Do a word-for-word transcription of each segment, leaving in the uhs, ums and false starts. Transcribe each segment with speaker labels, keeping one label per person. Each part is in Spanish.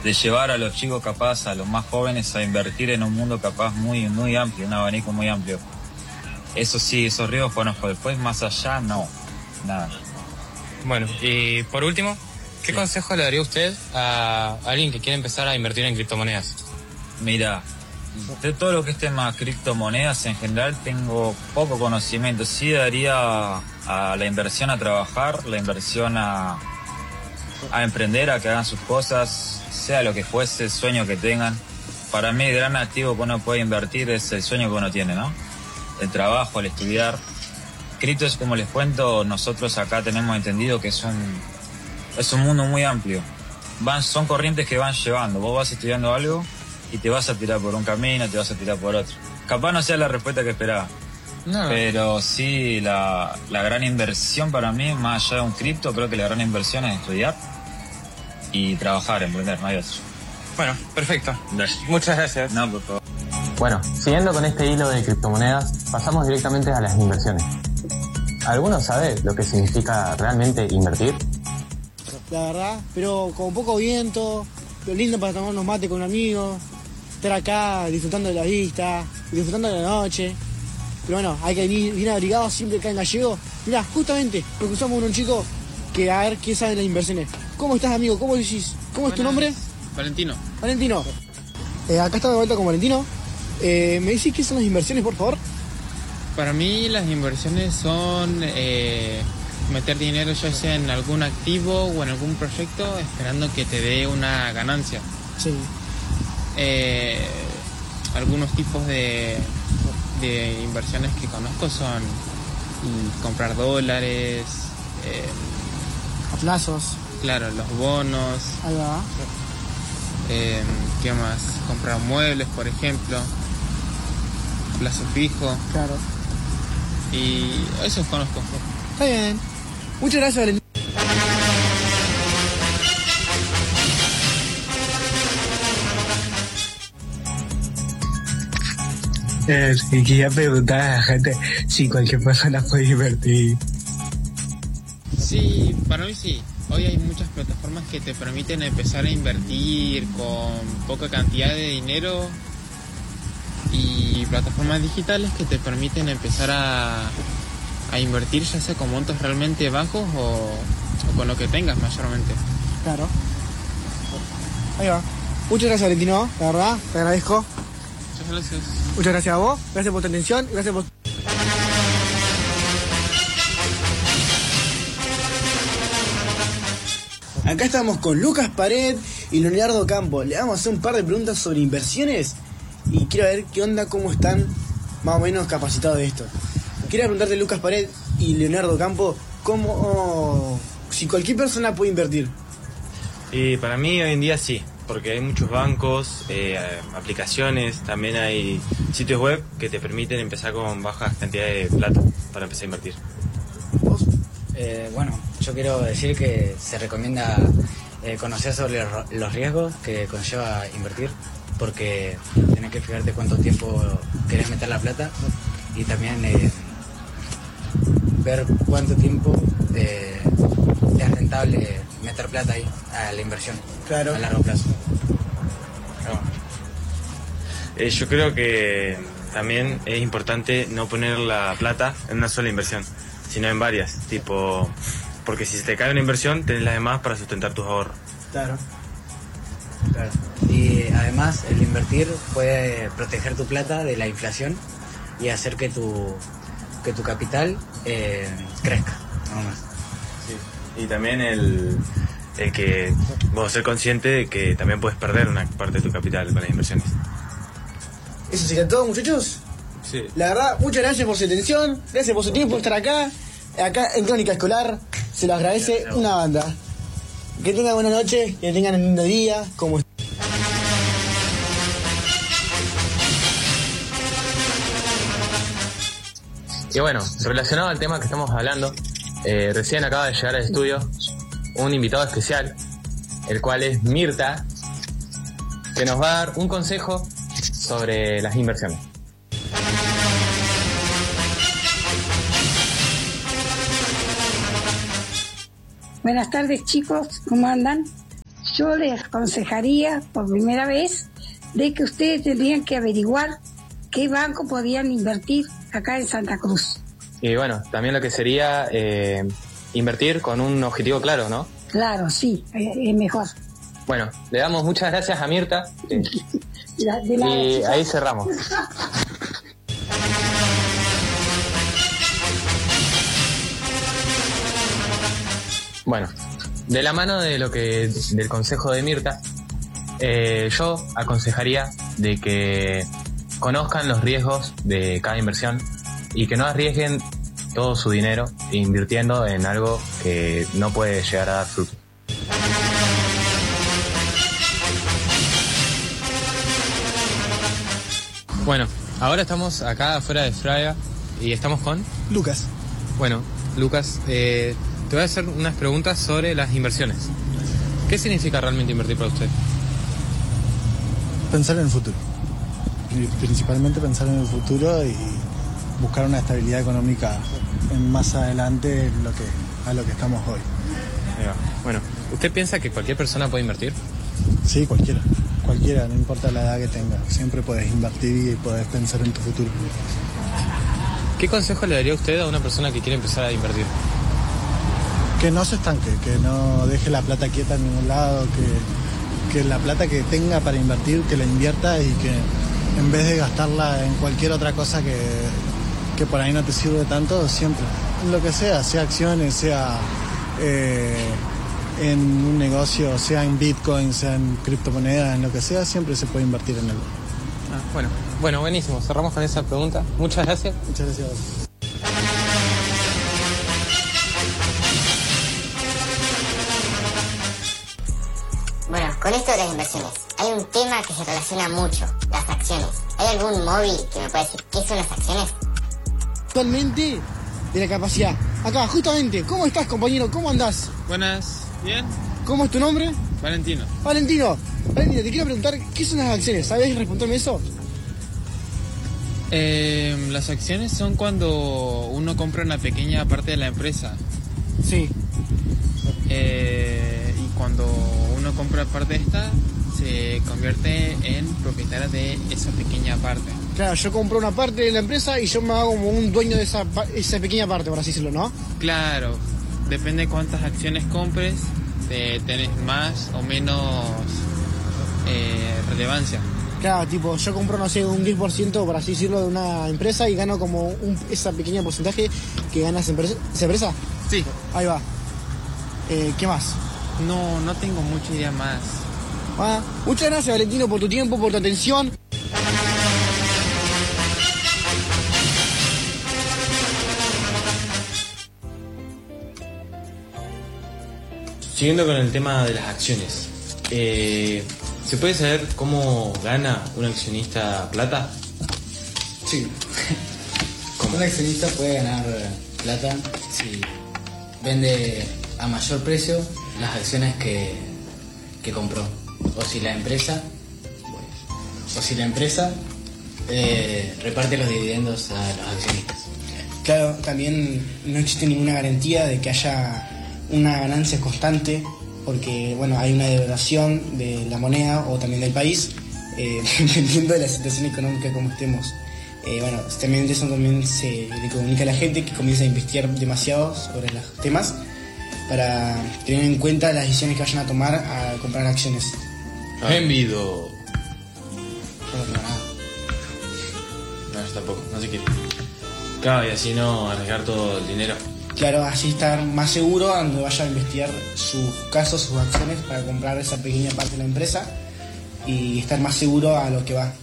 Speaker 1: de llevar a los chicos capaz, a los más jóvenes, a invertir en un mundo capaz muy, muy amplio, un abanico muy amplio. Eso sí, esos riesgos conozco. Después, más allá, no, nada.
Speaker 2: Bueno, y por último, ¿qué sí. consejo le daría usted a alguien que quiere empezar a invertir en criptomonedas?
Speaker 1: Mira, de todo lo que es tema criptomonedas en general tengo poco conocimiento. Sí daría a la inversión a trabajar, la inversión a, a emprender, a que hagan sus cosas, sea lo que fuese, el sueño que tengan. Para mí el gran activo que uno puede invertir es el sueño que uno tiene, ¿no? El trabajo, el estudiar. Cripto es, como les cuento, nosotros acá tenemos entendido que es un, es un mundo muy amplio. Van, son corrientes que van llevando. Vos vas estudiando algo y te vas a tirar por un camino, te vas a tirar por otro. Capaz no sea la respuesta que esperaba. No. Pero sí, la, la gran inversión para mí, más allá de un cripto, creo que la gran inversión es estudiar y trabajar, emprender, no hay otro.
Speaker 2: Bueno, perfecto.
Speaker 1: Gracias.
Speaker 2: Muchas gracias.
Speaker 1: No, por favor.
Speaker 3: Bueno, siguiendo con este hilo de criptomonedas, pasamos directamente a las inversiones. ¿Alguno sabe lo que significa realmente invertir?
Speaker 4: La verdad, pero con poco viento, lo lindo para tomar unos mates con un amigo, estar acá disfrutando de la vista, disfrutando de la noche. Pero bueno, hay que venir bien abrigados siempre acá en Gallego. Mirá, justamente nos cruzamos con un chico que a ver qué sabe de las inversiones. ¿Cómo estás, amigo? ¿Cómo decís? ¿Cómo es tu nombre?
Speaker 2: Valentino.
Speaker 4: Valentino. Eh, acá estamos de vuelta con Valentino. Eh, ¿Me decís qué son las inversiones, por favor?
Speaker 5: Para mí las inversiones son eh, meter dinero ya sea en algún activo o en algún proyecto esperando que te dé una ganancia.
Speaker 4: Sí.
Speaker 5: Eh, algunos tipos de, de inversiones que conozco son y comprar dólares. Eh,
Speaker 4: A plazos.
Speaker 5: Claro, los bonos.
Speaker 4: Ahí va.
Speaker 5: Eh, ¿Qué más? Comprar muebles, por ejemplo. Plazo fijo.
Speaker 4: Claro.
Speaker 5: Y eso conozco.
Speaker 4: Está bien. Muchas gracias, Valentín.
Speaker 6: Eh, y quería preguntar a la gente si cualquier persona puede invertir.
Speaker 5: Sí, para mí sí. Hoy hay muchas plataformas que te permiten empezar a invertir con poca cantidad de dinero y plataformas digitales que te permiten empezar a, a invertir ya sea con montos realmente bajos o, o con lo que tengas mayormente.
Speaker 4: Claro. Ahí va. Muchas gracias, Valentino, la verdad, te agradezco.
Speaker 5: Muchas gracias.
Speaker 4: Muchas gracias a vos, gracias por tu atención, gracias por... Acá estamos con Lucas Pared y Leonardo Campo. Le vamos a hacer un par de preguntas sobre inversiones y quiero ver qué onda, cómo están más o menos capacitados de esto. Quería preguntarte, Lucas Pared y Leonardo Campo, cómo, si cualquier persona puede invertir.
Speaker 7: Y para mí hoy en día sí, porque hay muchos bancos, eh, aplicaciones, también hay sitios web que te permiten empezar con bajas cantidades de plata para empezar a invertir.
Speaker 4: ¿Vos?
Speaker 8: Eh, bueno, yo quiero decir que se recomienda eh, conocer sobre los riesgos que conlleva invertir, porque tenés que fijarte cuánto tiempo querés meter la plata y también eh, ver cuánto tiempo eh, es rentable meter plata ahí a la inversión.
Speaker 4: Claro.
Speaker 8: A largo plazo.
Speaker 7: Pero bueno. eh, yo creo que también es importante no poner la plata en una sola inversión, sino en varias, tipo, porque si se te cae una inversión, tenés las demás para sustentar tus ahorros.
Speaker 4: Claro.
Speaker 8: Claro. Y además el invertir puede proteger tu plata de la inflación y hacer que tu que tu capital eh, crezca, no más.
Speaker 7: Sí. Y también el, el que vos ser consciente de que también puedes perder una parte de tu capital con las inversiones.
Speaker 4: ¿Eso sería todo, muchachos?
Speaker 7: Sí.
Speaker 4: La verdad, muchas gracias por su atención, gracias por su tiempo, por estar acá, acá en Crónica Escolar, se los agradece una banda. Que tengan buena noche, que tengan un lindo día, como
Speaker 3: Y bueno, relacionado al tema que estamos hablando, eh, recién acaba de llegar al estudio un invitado especial, el cual es Mirta, que nos va a dar un consejo sobre las inversiones.
Speaker 9: Buenas tardes, chicos, ¿cómo andan? yo les aconsejaría por primera vez de que ustedes tendrían que averiguar qué banco podían invertir acá en Santa Cruz.
Speaker 3: Y bueno, también lo que sería eh, invertir con un objetivo claro, ¿no?
Speaker 9: Claro, sí, es mejor.
Speaker 3: Bueno, le damos muchas gracias a Mirta eh,
Speaker 9: La- de la-
Speaker 3: y ahí cerramos. Bueno, de la mano de lo que del consejo de Mirta, eh, yo aconsejaría de que conozcan los riesgos de cada inversión y que no arriesguen todo su dinero invirtiendo en algo que no puede llegar a dar fruto.
Speaker 2: Bueno, ahora estamos acá afuera de Fraga y estamos con...
Speaker 10: Lucas.
Speaker 2: Bueno, Lucas, eh, te voy a hacer unas preguntas sobre las inversiones. ¿Qué significa realmente invertir para usted?
Speaker 10: Pensar en el futuro. Y principalmente pensar en el futuro y buscar una estabilidad económica en más adelante lo que, a lo que estamos hoy.
Speaker 2: Ahí va. Bueno, ¿usted piensa que cualquier persona puede invertir?
Speaker 10: Sí, cualquiera. Cualquiera, no importa la edad que tengas. Siempre puedes invertir y puedes pensar en tu futuro.
Speaker 2: ¿Qué consejo le daría usted a una persona que quiere empezar a invertir?
Speaker 10: Que no se estanque, que no deje la plata quieta en ningún lado, que, que la plata que tenga para invertir, que la invierta y que en vez de gastarla en cualquier otra cosa que, que por ahí no te sirve tanto, siempre, en lo que sea, sea acciones, sea eh, en un negocio, sea en Bitcoin, sea en criptomonedas, en lo que sea, siempre se puede invertir en algo.
Speaker 2: Ah, bueno, bueno, buenísimo. Cerramos con esa pregunta. Muchas gracias.
Speaker 10: Muchas gracias.
Speaker 11: Bueno, con esto de las inversiones, hay un tema que se relaciona mucho, las acciones. ¿Hay algún móvil que me pueda decir qué son las acciones?
Speaker 4: Actualmente, de la capacidad. Acá, justamente, ¿cómo estás, compañero? ¿Cómo andás?
Speaker 5: Buenas, ¿bien?
Speaker 4: ¿Cómo es tu nombre?
Speaker 5: Valentino.
Speaker 4: Valentino, Valentino, te quiero preguntar, ¿qué son las acciones? ¿Sabés responderme eso?
Speaker 5: Eh, las acciones son cuando uno compra una pequeña parte de la empresa.
Speaker 4: Sí.
Speaker 5: Eh, y cuando uno compra parte de esta, se convierte en propietario de esa pequeña parte.
Speaker 4: Claro, yo compro una parte de la empresa y yo me hago como un dueño de esa, pa- esa pequeña parte, por así decirlo, ¿no?
Speaker 5: Claro, depende de cuántas acciones compres, te tenés más o menos eh, relevancia.
Speaker 4: Claro, tipo, yo compro, no sé, un diez por ciento, por así decirlo, de una empresa y gano como un, esa pequeña porcentaje que gana esa empresa. ¿Esa empresa?
Speaker 5: Sí.
Speaker 4: Ahí va. Eh, ¿Qué más?
Speaker 5: No, no tengo mucha idea más.
Speaker 4: Ah, muchas gracias, Valentino, por tu tiempo, por tu atención.
Speaker 7: Siguiendo con el tema de las acciones, eh, ¿se puede saber cómo gana un accionista plata?
Speaker 8: Sí. Un accionista puede ganar plata si vende a mayor precio las acciones que, que compró. O si la empresa, o si la empresa eh, reparte los dividendos a los accionistas.
Speaker 12: Claro, también no existe ninguna garantía de que haya una ganancia constante, porque bueno, hay una devaluación de la moneda o también del país, eh, dependiendo de la situación económica como estemos. Eh, bueno, también de eso también se le comunica a la gente que comienza a investigar demasiado sobre los temas para tener en cuenta las decisiones que vayan a tomar a comprar acciones.
Speaker 7: Envido.
Speaker 12: Yo no tengo nada.
Speaker 7: No, yo tampoco, no sé qué. Claro, y así no arriesgar todo el dinero.
Speaker 12: Claro, así estar más seguro donde vaya a investigar sus casos, sus acciones para comprar esa pequeña parte de la empresa y estar más seguro a lo que va.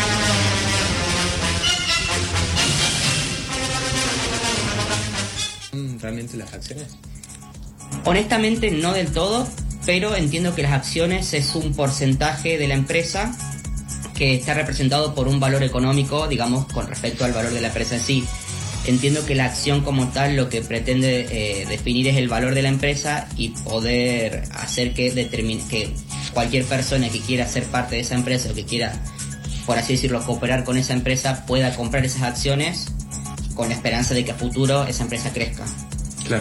Speaker 2: ¿Realmente las acciones?
Speaker 13: Honestamente no del todo, pero entiendo que las acciones es un porcentaje de la empresa que está representado por un valor económico, digamos, con respecto al valor de la empresa en sí. Entiendo que la acción como tal lo que pretende eh, definir es el valor de la empresa y poder hacer que determine que cualquier persona que quiera ser parte de esa empresa o que quiera, por así decirlo, cooperar con esa empresa pueda comprar esas acciones con la esperanza de que a futuro esa empresa crezca.
Speaker 7: Claro.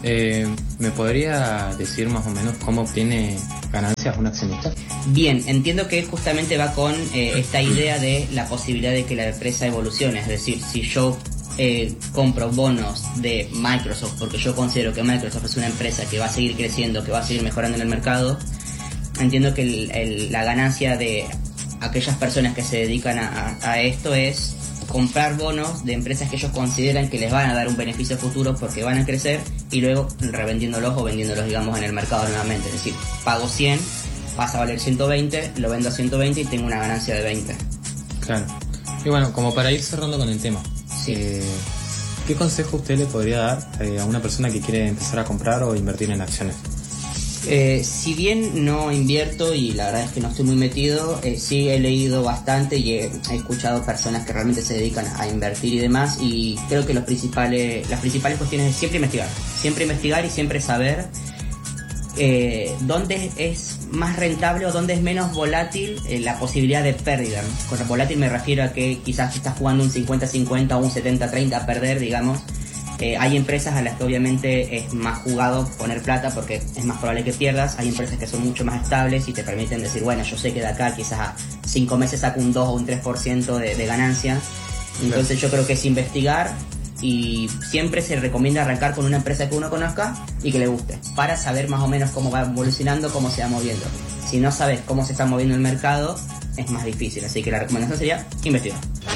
Speaker 3: Eh, ¿Me podría decir más o menos cómo obtiene ganancias un accionista?
Speaker 13: Bien, entiendo que justamente va con eh, esta idea de la posibilidad de que la empresa evolucione. Es decir, si yo eh, compro bonos de Microsoft porque yo considero que Microsoft es una empresa que va a seguir creciendo, que va a seguir mejorando en el mercado, entiendo que el, el, la ganancia de aquellas personas que se dedican a, a esto es comprar bonos de empresas que ellos consideran que les van a dar un beneficio futuro porque van a crecer y luego revendiéndolos o vendiéndolos, digamos, en el mercado nuevamente. Es decir, pago cien, pasa a valer ciento veinte, lo vendo a ciento veinte y tengo una ganancia de veinte.
Speaker 3: Claro. Y bueno, como para ir cerrando con el tema,
Speaker 13: sí.
Speaker 3: eh, ¿qué consejo usted le podría dar eh, a una persona que quiere empezar a comprar o invertir en acciones?
Speaker 13: Eh, si bien no invierto y la verdad es que no estoy muy metido, eh, sí he leído bastante y he, he escuchado personas que realmente se dedican a invertir y demás, y creo que los principales, las principales cuestiones es siempre investigar, siempre investigar y siempre saber eh, dónde es más rentable o dónde es menos volátil eh, la posibilidad de pérdida. Con volátil me refiero a que quizás si estás jugando un cincuenta cincuenta o un setenta treinta a perder, digamos. Eh, hay empresas a las que obviamente es más jugado poner plata porque es más probable que pierdas. Hay empresas que son mucho más estables y te permiten decir, bueno, yo sé que de acá quizás a cinco meses saco un dos o un tres por ciento de, de ganancia. Entonces yo creo que es investigar, y siempre se recomienda arrancar con una empresa que uno conozca y que le guste, para saber más o menos cómo va evolucionando, cómo se va moviendo. Si no sabes cómo se está moviendo el mercado, es más difícil, así que la recomendación sería investigar.